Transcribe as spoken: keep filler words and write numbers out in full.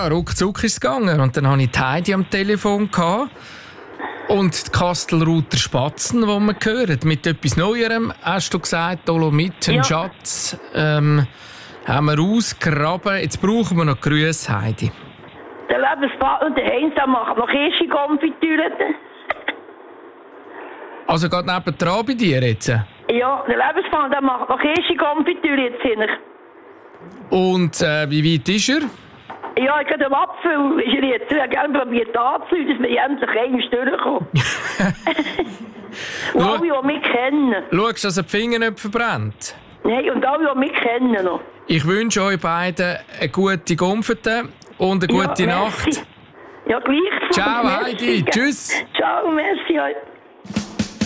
ja, ruckzuck ist es gegangen. Und dann hatte ich die Heidi am Telefon gehabt. Und die Kastelruther Spatzen, die wir hören, mit etwas Neuerem, hast du gesagt, Dolomiten, Ja. Schatz, ähm, haben wir ausgegraben. Jetzt brauchen wir noch Grüße, Heidi. Der Lebenspartner, der Heinz, der macht noch Kirschenkonfitüre. Also geht nebendran bei dir jetzt? Ja, der Lebenspartner, der macht noch Kirschenkonfitüre jetzt hin. Und äh, wie weit ist er? Ja, ich habe den Apfel, ist er jetzt. Ich habe gerne probiert anzuhören, dass wir endlich einmal durchkommen. Und alle, die mich kennen. Schaust du, dass er die Finger nicht verbrennt? Nein, und alle, die mich kennen noch. Ich wünsche euch beiden eine gute Gonfete und eine gute Ja, Nacht. merci. Ja, gleich. Ciao, Merci, Heidi. gell. Tschüss. Ciao, merci.